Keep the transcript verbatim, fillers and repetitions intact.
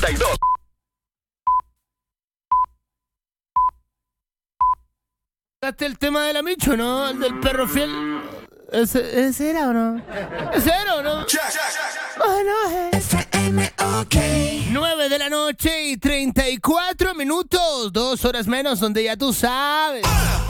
y dos. ¿Gaste el tema de la Micho, no? El del perro fiel. ¿Ese, ese era o no? ¿Ese era o no? Bueno, eh. nueve de la noche y treinta y cuatro minutos. Dos horas menos donde ya tú sabes.